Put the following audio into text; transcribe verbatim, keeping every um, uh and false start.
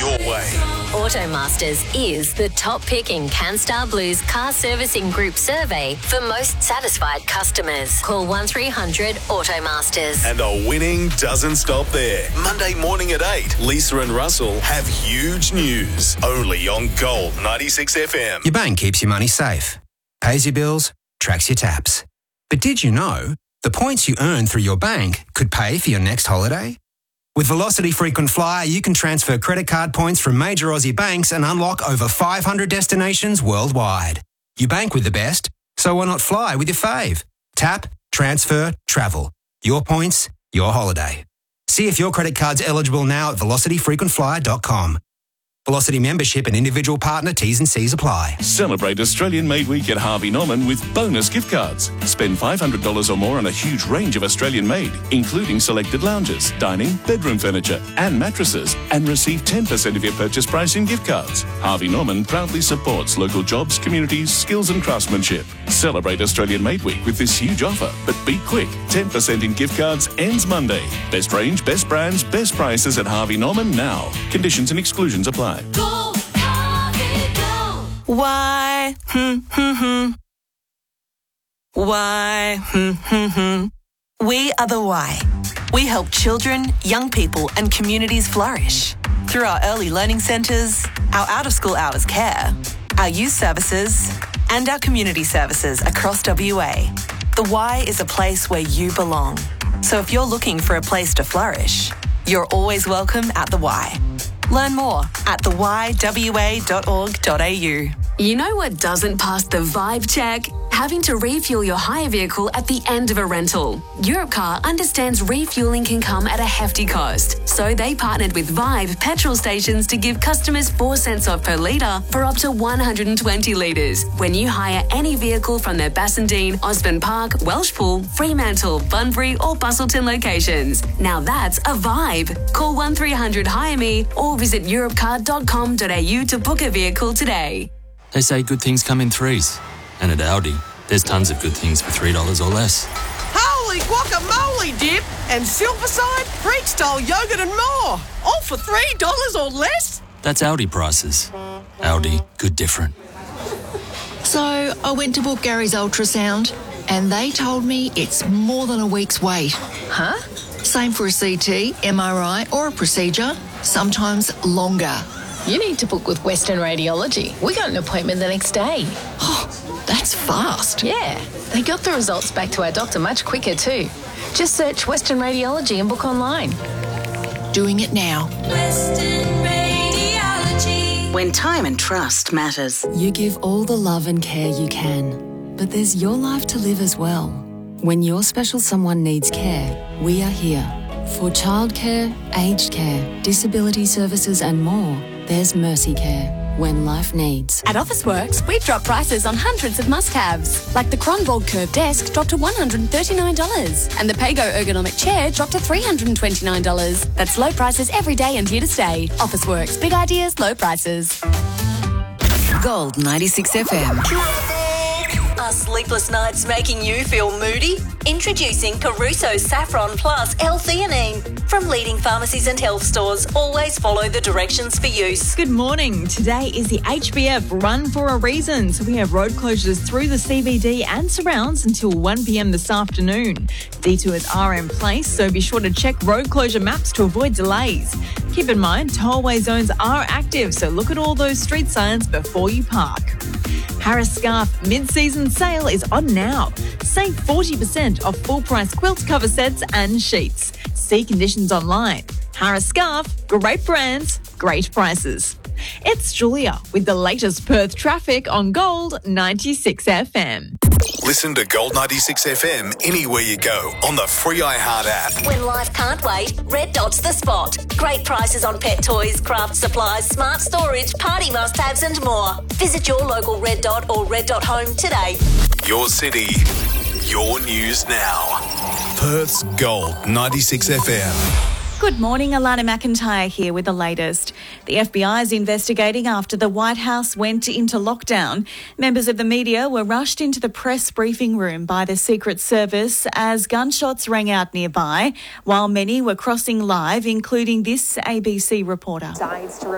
your way. Automasters is the top pick in CanStar Blue's car servicing group survey for most satisfied customers. Call one three hundred Automasters. And the winning doesn't stop there. Monday morning at eight, Lisa and Russell have huge news. Only on Gold ninety-six F M. Your bank keeps your money safe, pays your bills, tracks your taps. But did you know the points you earn through your bank could pay for your next holiday? With Velocity Frequent Flyer, you can transfer credit card points from major Aussie banks and unlock over five hundred destinations worldwide. You bank with the best, so why not fly with your fave? Tap, transfer, travel. Your points, your holiday. See if your credit card's eligible now at velocity frequent flyer dot com. Velocity membership and individual partner T's and C's apply. Celebrate Australian Made Week at Harvey Norman with bonus gift cards. Spend five hundred dollars or more on a huge range of Australian made, including selected lounges, dining, bedroom furniture and mattresses, and receive ten percent of your purchase price in gift cards. Harvey Norman proudly supports local jobs, communities, skills and craftsmanship. Celebrate Australian Made Week with this huge offer, but be quick. ten percent in gift cards ends Monday. Best range, best brands, best prices at Harvey Norman now. Conditions and exclusions apply. Go, Harvey, go. Why? Hmm, hmm, hmm. Why? Hmm, hmm, hmm. We are the Why. We help children, young people and communities flourish through our early learning centres, our out-of-school hours care, our youth services and our community services across W A. The Y is a place where you belong. So if you're looking for a place to flourish, you're always welcome at the Y. Learn more at the y w a dot org dot a u. You know what doesn't pass the vibe check? Having to refuel your hire vehicle at the end of a rental. Europcar understands refueling can come at a hefty cost, so they partnered with Vibe petrol stations to give customers four cents off per litre for up to one hundred twenty litres when you hire any vehicle from their Bassendean, Osborne Park, Welshpool, Fremantle, Bunbury or Bustleton locations. Now that's a vibe. Call one three hundred hire me or visit europcar dot com dot a u to book a vehicle today. They say good things come in threes. And at Audi, there's tons of good things for three dollars or less. Holy guacamole dip and silverside, Greek-style yogurt and more. All for three dollars or less? That's Audi prices. Audi, good different. So I went to book Gary's ultrasound and they told me it's more than a week's wait. Huh? Same for a C T, M R I or a procedure, sometimes longer. You need to book with Western Radiology. We got an appointment the next day. Oh, that's fast. Yeah, they got the results back to our doctor much quicker too. Just search Western Radiology and book online. Doing it now. Western Radiology. When time and trust matters. You give all the love and care you can, but there's your life to live as well. When your special someone needs care, we are here. For childcare, aged care, disability services and more, there's Mercy Care. When life needs. At Officeworks, we've dropped prices on hundreds of must-haves, like the Cronvold Curve Desk dropped to one hundred thirty-nine dollars and the Pago Ergonomic Chair dropped to three hundred twenty-nine dollars. That's low prices every day and here to stay. Officeworks, big ideas, low prices. Gold ninety-six F M. Are sleepless nights making you feel moody? Introducing Caruso Saffron Plus L-theanine. From leading pharmacies and health stores, always follow the directions for use. Good morning. Today is the H B F Run for a Reason. So we have road closures through the C B D and surrounds until one p.m. this afternoon. Detours are in place, so be sure to check road closure maps to avoid delays. Keep in mind, tollway zones are active, so look at all those street signs before you park. Harris Scarf mid-season sale is on now. Save forty percent off full-price quilt cover sets and sheets. See conditions online. Harris Scarf, great brands, great prices. It's Julia with the latest Perth traffic on Gold ninety-six F M. Listen to Gold ninety-six F M anywhere you go on the free iHeart app. When life can't wait, Red Dot's the spot. Great prices on pet toys, craft supplies, smart storage, party must-haves and more. Visit your local Red Dot or Red Dot Home today. Your city, your news now. Perth's Gold ninety-six F M. Good morning, Alana McIntyre here with the latest. The F B I is investigating after the White House went into lockdown. Members of the media were rushed into the press briefing room by the Secret Service as gunshots rang out nearby, while many were crossing live, including this A B C reporter.